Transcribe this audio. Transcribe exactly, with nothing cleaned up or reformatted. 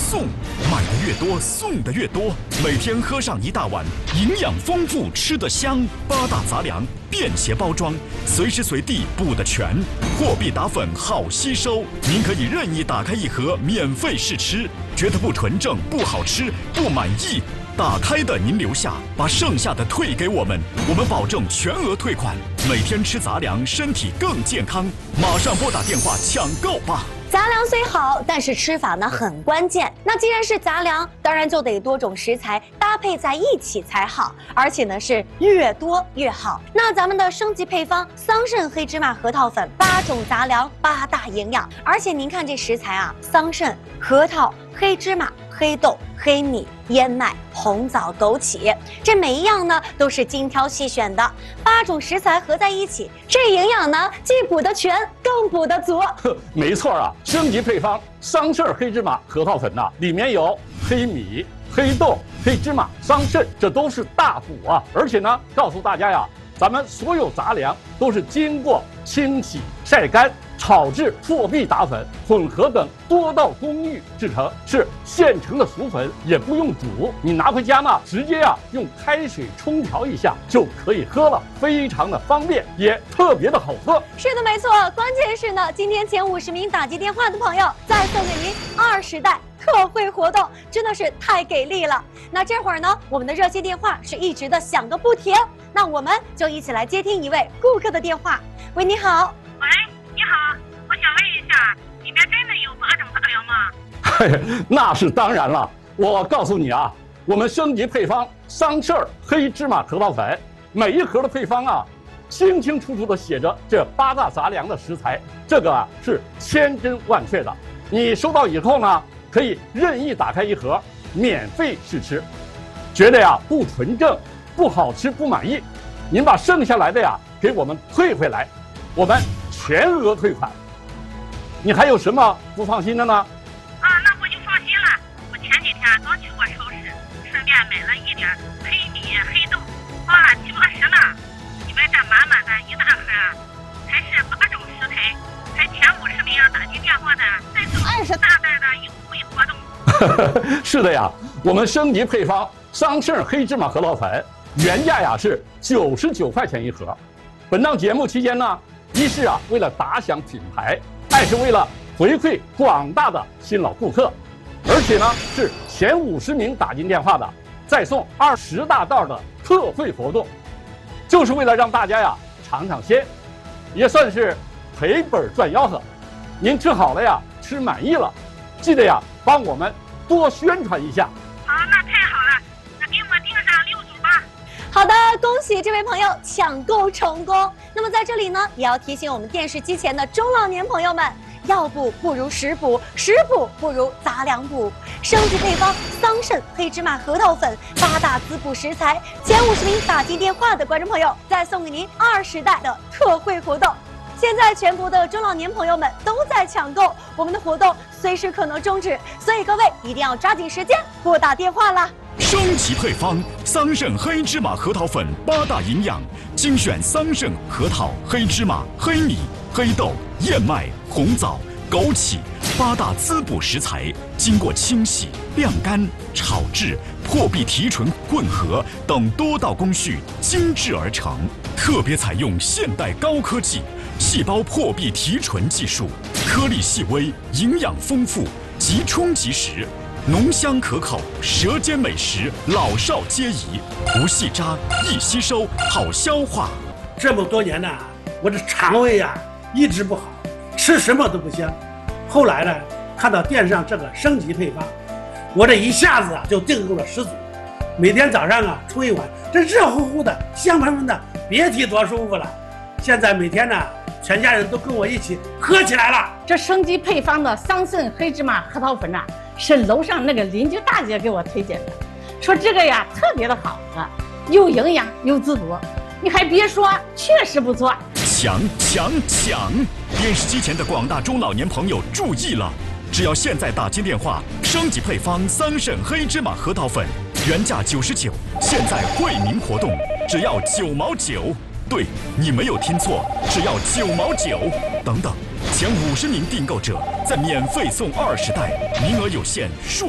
送，买的越多，送的越多。每天喝上一大碗，营养丰富，吃得香。八大杂粮，便携包装，随时随地补得全。货币打粉好吸收，您可以任意打开一盒免费试吃，觉得不纯正、不好吃、不满意。打开的您留下，把剩下的退给我们，我们保证全额退款。每天吃杂粮，身体更健康。马上拨打电话抢购吧！ 杂粮虽好，但是吃法呢很关键。那既然是杂粮，当然就得多种食材搭配在一起才好，而且呢是越多越好。那咱们的升级配方桑葚黑芝麻核桃粉，八种杂粮，八大营养。而且您看这食材啊，桑葚、核桃、黑芝麻、黑豆、黑米、燕麦、红枣、枸杞，这每一样呢都是精挑细选的，八种食材合在一起，这营养呢既补得全，更补得足。 没错啊，升级配方桑葚黑芝麻核桃粉呐、啊，里面有黑米、黑豆、黑芝麻、桑葚，这都是大补啊！而且呢，告诉大家呀，咱们所有杂粮都是经过清洗、晒干、炒制、破壁打粉、混合等多道工艺制成，是现成的熟粉，也不用煮。你拿回家呢，直接啊用开水冲调一下就可以喝了，非常的方便，也特别的好喝。 是的，没错。关键是呢，今天前五十名打进电话的朋友，再送给您二十袋特惠活动，真的是太给力了。那这会儿呢，我们的热线电话是一直的响个不停，那我们就一起来接听一位顾客的电话。喂，你好。 喂，你好，我想问一下，里面真的有八种杂粮吗？ 嘿，那是当然了。我告诉你啊，我们升级配方桑葚黑芝麻核桃粉，每一盒的配方啊，清清楚楚的写着这八大杂粮的食材，这个啊是千真万确的。你收到以后呢，可以任意打开一盒，免费试吃。觉得呀不纯正、不好吃、不满意，您把剩下来的呀给我们退回来，我们全额退款。你还有什么不放心的呢？ 啊，那我就放心了。我前几天刚去过超市，顺便买了一点黑米、黑豆，花了七八十呢。你们这满满的一大盒，还是八种食材，还前五十名打进电话的，再送二十大袋的优惠活动。 是的呀，我们升级配方桑葚黑芝麻核桃粉，原价呀是九十九块钱一盒。本档节目期间呢，一是啊为了打响品牌，二是为了回馈广大的新老顾客，而且呢是前五十名打进电话的，再送二十大袋的特惠活动，就是为了让大家呀尝尝鲜，也算是赔本赚吆喝。您吃好了呀，吃满意了，记得呀帮我们多宣传一下。 好，那太好了，那给我订上六组吧。 好的，恭喜这位朋友抢购成功。那么在这里呢，也要提醒我们电视机前的中老年朋友们，药补不如食补，食补不如杂粮补。升级配方桑葚黑芝麻核桃粉，八大滋补食材，前五十名打进电话的观众朋友，再送给您二十袋的特惠活动。现在全国的中老年朋友们都在抢购，我们的活动随时可能终止，所以各位一定要抓紧时间拨打电话啦。 升级配方桑葚黑芝麻核桃粉，八大营养，精选桑葚、核桃、黑芝麻、黑米、黑豆、燕麦、红枣、枸杞八大滋补食材，经过清洗、晾干、炒制、破壁提纯、混合等多道工序精制而成，特别采用现代高科技细胞破壁提纯技术，颗粒细微，营养丰富，即冲即食，浓香可口，舌尖美食，老少皆宜，不细渣，易吸收，好消化。 这么多年呢，我这肠胃呀、一直不好，吃什么都不香。后来呢，看到电视上这个升级配方，我这一下子啊就订购了十组，每天早上啊冲一碗，这热乎乎的，香喷喷的，别提多舒服了。现在每天呢，全家人都跟我一起喝起来了。 这升级配方的桑葚黑芝麻核桃粉呐、啊，是楼上那个邻居大姐给我推荐的，说这个呀特别的好喝，又营养又滋补。你还别说，确实不错。 抢抢抢！电视机前的广大中老年朋友注意了，只要现在打进电话，升级配方桑葚黑芝麻核桃粉，原价九十九，现在惠民活动只要九毛九。对，你没有听错，只要九毛九。等等，前五十名订购者再免费送二十袋，名额有限，数